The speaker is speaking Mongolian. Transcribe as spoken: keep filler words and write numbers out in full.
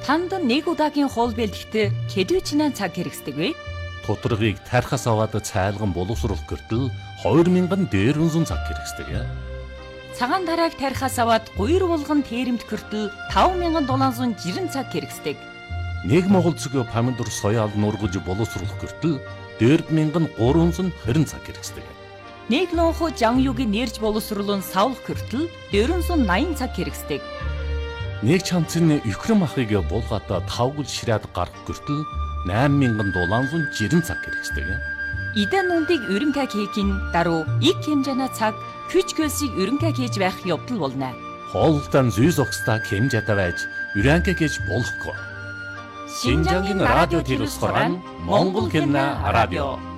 Танд нэг удаагийн хоол бэлтгэхэд хэдвчнээ цаг хэрэгсдэг вэ? Тодорхойг тархас аваад цайлган боловсруулах гэртэл хоёр мянган дээрвэн зуун цаг хэрэгсдэг. Цагаан тарааг тархас аваад гуйр булган тэрэмт гэртэл таван мянган дулаан зуун жирэн цаг хэрэгсдэг. Нэг монгол цэг помидор соёал нургаж боловсруулах гэртэл дөрв мянган гурван зуун хорин цаг хэрэгсдэг. Нэг лонхо жан юугийн нэрж боловсруулан савлах гэртэл дөрвөн зуун наян цаг хэрэгсдэг. Нэг чамцны Украин махыг булгаатаа тавгал ширээд гарах гэртэл найман мянган дулаан зуун жирэн цаг хэрэгсдэг. Идэн нүндийг өрөнгө хийхин даруй их хэмжээний цаг хүч хөлсийг өрөнгө хийж байх явдал болно. Хоолтон зүй зогсдаа хэмжээтэй байж өрөнгө хийж болохгүй. Шинжангийн радио телевиз хорон Монгол хэлний радио